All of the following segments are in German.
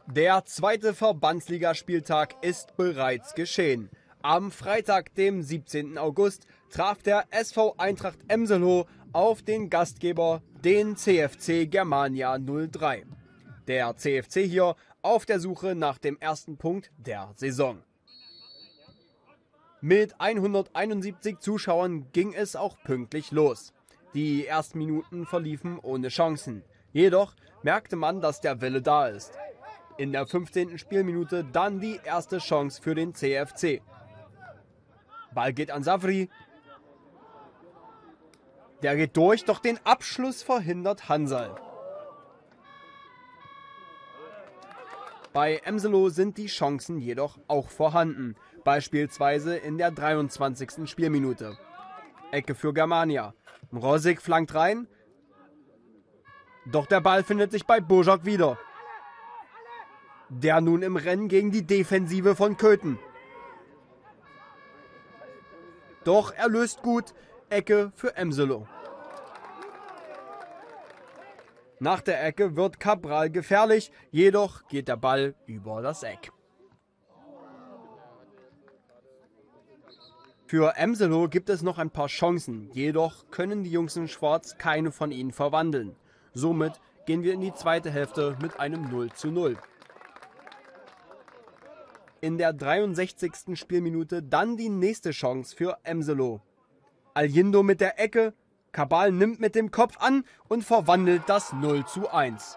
Der zweite Verbandsligaspieltag ist bereits geschehen. Am Freitag, dem 17. August, traf der SV Eintracht Emselow auf den Gastgeber, den CFC Germania 03. Der CFC hier auf der Suche nach dem ersten Punkt der Saison. Mit 171 Zuschauern ging es auch pünktlich los. Die ersten Minuten verliefen ohne Chancen. Jedoch merkte man, dass der Wille da ist. In der 15. Spielminute dann die erste Chance für den CFC. Ball geht an Savri. Der geht durch, doch den Abschluss verhindert Hansal. Bei Emselow sind die Chancen jedoch auch vorhanden. Beispielsweise in der 23. Spielminute. Ecke für Germania. Mrosik flankt rein. Doch der Ball findet sich bei Božák wieder. Der nun im Rennen gegen die Defensive von Köthen. Doch er löst gut. Ecke für Emselow. Nach der Ecke wird Cabral gefährlich, jedoch geht der Ball über das Eck. Für Emselow gibt es noch ein paar Chancen, jedoch können die Jungs in Schwarz keine von ihnen verwandeln. Somit gehen wir in die zweite Hälfte mit einem 0:0. In der 63. Spielminute dann die nächste Chance für Emselow. Aljindo mit der Ecke, Cabral nimmt mit dem Kopf an und verwandelt das 0:1.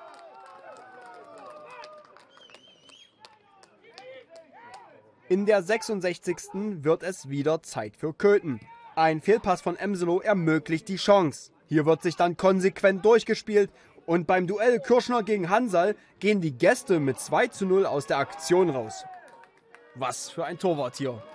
In der 66. wird es wieder Zeit für Köthen. Ein Fehlpass von Emselow ermöglicht die Chance. Hier wird sich dann konsequent durchgespielt und beim Duell Kürschner gegen Hansal gehen die Gäste mit 2:0 aus der Aktion raus. Was für ein Torwart hier.